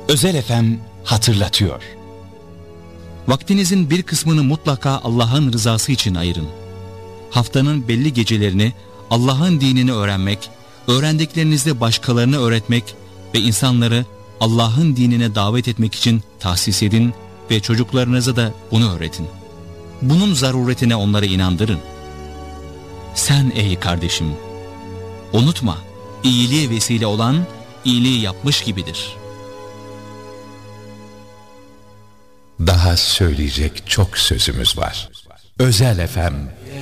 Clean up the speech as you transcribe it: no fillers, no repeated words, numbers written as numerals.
Özel FM hatırlatıyor. Vaktinizin bir kısmını mutlaka Allah'ın rızası için ayırın. Haftanın belli gecelerini Allah'ın dinini öğrenmek, öğrendiklerinizde başkalarına öğretmek ve insanları Allah'ın dinine davet etmek için tahsis edin ve çocuklarınıza da bunu öğretin. Bunun zaruretine onları inandırın. Sen ey kardeşim, unutma, iyiliğe vesile olan iyiliği yapmış gibidir. Daha söyleyecek çok sözümüz var. Özel FM